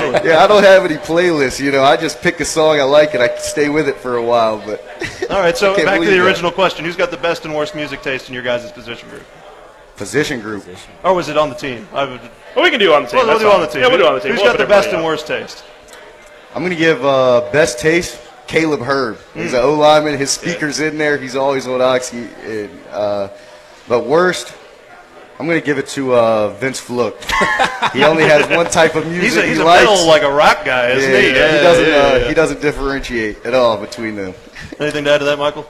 Really? Yeah, I don't have any playlists. I just pick a song I like and I stay with it for a while. But all right, so I can't back to believe the that. original question: who's got the best and worst music taste in your guys' position group? Position group. Or was it on the team? Well, we can do on the team. We'll That's do on fine. the team. Yeah, we'll do on the team. Who's We'll got the put best and everybody worst taste? I'm going to give best taste Caleb Hurd. He's an O-lineman. His speaker's in there. He's always on Oxy. But worst, I'm going to give it to Vince Fluke. He only has one type of music He's he a likes. metal, like a rock guy, isn't he? He doesn't differentiate at all between them. Anything to add to that, Michael?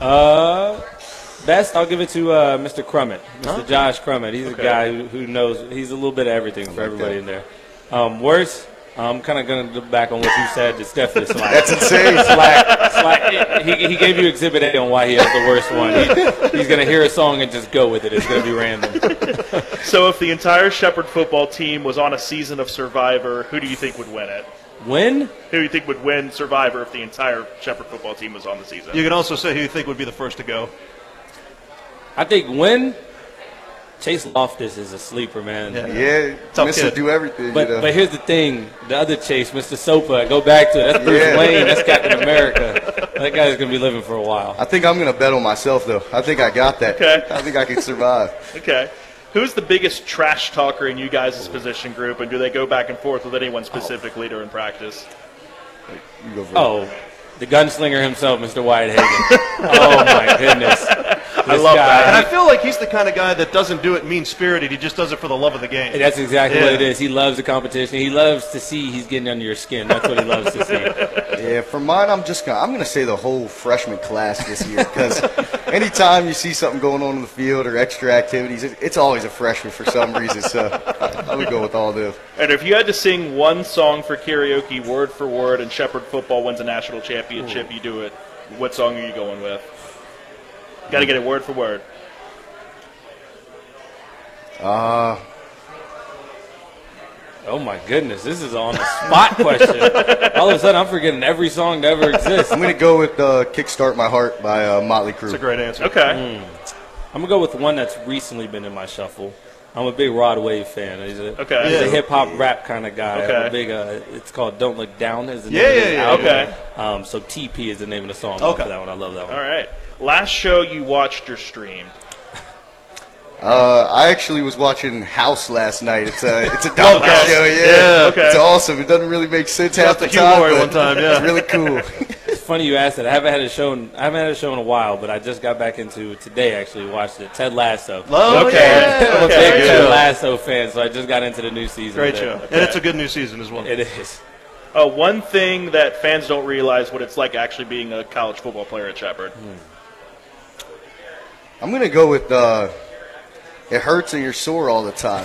Best, I'll give it to Mr. Crummett, Mr. Josh Crummett. He's a guy who knows. He's a little bit of everything for everybody in there. Worst, I'm kind of going to look back on what you said. It's definitely Slack. That's insane. Slack. He gave you Exhibit A on why he has the worst one. He's going to hear a song and just go with it. It's going to be random. So if the entire Shepherd football team was on a season of Survivor, who do you think would win it? Win? Who do you think would win Survivor if the entire Shepherd football team was on the season? You can also say who you think would be the first to go. I think win. Chase Loftus is a sleeper, man. Yeah, Tough Mr. kid. Do everything. But here's the thing. The other Chase, Mr. Sopa, go back to it. That's Bruce Wayne. That's Captain America. That guy's going to be living for a while. I think I'm going to bet on myself, though. I think I got that. Okay. I think I can survive. Okay. Who's the biggest trash talker in you guys' position group, and do they go back and forth with anyone specifically during practice? You go first. Oh, the gunslinger himself, Mr. Wyatt Hagen. Oh, my goodness. I love that. And I feel like he's the kind of guy that doesn't do it mean-spirited. He just does it for the love of the game. That's exactly what it is. He loves the competition. He loves to see he's getting under your skin. That's what he loves to see. Yeah, for mine, I'm going to say the whole freshman class this year because anytime you see something going on in the field or extra activities, it's always a freshman for some reason. So I would go with all of them. And if you had to sing one song for karaoke word for word and Shepherd football wins a national championship, you do it, what song are you going with? Got to get it word for word. Oh, my goodness. This is on the spot question. All of a sudden, I'm forgetting every song that ever exists. I'm going to go with Kickstart My Heart by Motley Crue. That's a great answer. Okay. I'm going to go with one that's recently been in my shuffle. I'm a big Rod Wave fan. He's a hip-hop rap kind of guy. Okay. I'm a big, it's called Don't Look Down is the name Yeah, of his yeah, album. okay. So TP is the name of the song. Okay. For that one. I love that one. All right. Last show you watched or streamed? I actually was watching House last night. It's a dope House. show. Yeah. Okay. It's awesome. It doesn't really make sense half the Hugh time. Laurie but one time, yeah. It's really cool. It's funny you asked that. I haven't had a show in a while, but I just got back into it today. Actually, watched it. Ted Lasso. Oh, Okay. yeah. I'm a Okay. big Ted Lasso fan, so I just got into the new season. Great of show. it. And it's a good new season as well. It is. One thing that fans don't realize what it's like actually being a college football player at Shepherd. I'm going to go with it hurts and you're sore all the time.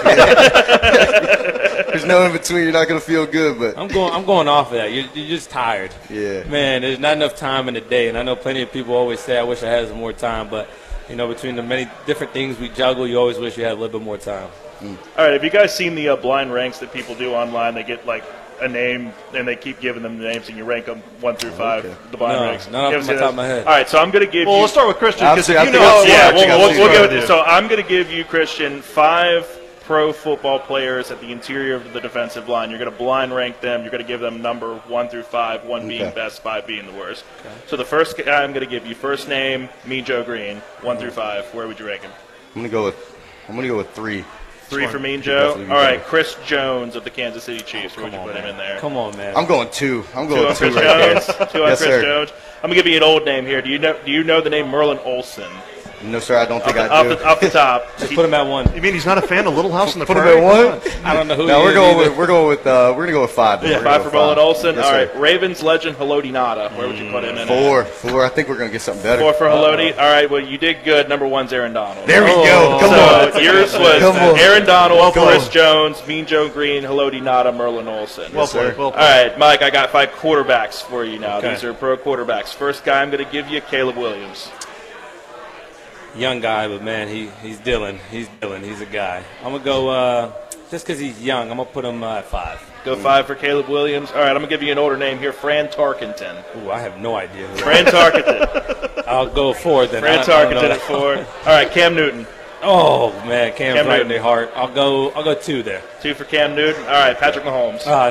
There's no in between. You're not going to feel good, but I'm going off of that. You're just tired. yeah. Man, there's not enough time in the day, and I know plenty of people always say, I wish I had some more time, but, between the many different things we juggle, you always wish you had a little bit more time. All right, have you guys seen the blind ranks that people do online? They get, like, a name, and they keep giving them the names, and you rank them 1 through 5, Okay. the blind No, ranks. not You off ever the seen top of those? my head. All right, so I'm going to give Well, you... let's start with Christian because Obviously, you I think know I've Yeah, watching we'll on go TV. with it. So I'm going to give you, Christian, 5 pro football players at the interior of the defensive line. You're going to blind rank them. You're going to give them number 1 through 5, 1 being Okay. best, 5 being the worst. So the first guy I'm going to give you, first name, Mean Joe Green, 1 through 5. Where would you rank him? I'm going to go with 3. 3 for Mean Joe. definitely All be right, better. Chris Jones of the Kansas City Chiefs. Where would you Come on, put him man. in there? Come on, man. I'm going 2. I'm 2 going on 2 Chris right Jones. there. 2 on Yes, Chris sir. Jones. I'm gonna give you an old name here. Do you know the name Merlin Olsen? No, sir, I don't think I Off do. the top. Just put him at 1. You mean he's not a fan of Little House on the Put him Prairie? at 1? I don't know who No, he we're is going either. with we're going to go with 5. then. Yeah, We're gonna 5 go for Merlin Olsen. Yes, All sir. right, Ravens legend Haloti Nada. Where would you put him in? 4. I think we're going to get something better. 4 for Haloti. All right, well you did good. Number 1's Aaron Donald. There we go. Come So on. yours was Come on. Aaron Donald, Come Chris on. Jones, Mean Joe Green, Haloti Nada, Merlin Olsen. Well sir. played. Well All played. right, Mike, I got 5 quarterbacks for you now. Okay. These are pro quarterbacks. First guy I'm going to give you, Caleb Williams. Young guy, but, man, he's Dylan. He's Dylan. He's a guy. I'm going to go, just because he's young, I'm going to put him at 5. Go 5 for Caleb Williams. All right, I'm going to give you an older name here, Fran Tarkenton. Ooh, I have no idea. Who Fran Tarkenton. I'll go 4 then. Fran I don't know Tarkenton that. at 4. All right, Cam Newton. Oh, man, Cam's Cam right in Newton. their heart. I'll go 2 there. 2 for Cam Newton. All right, Patrick Mahomes.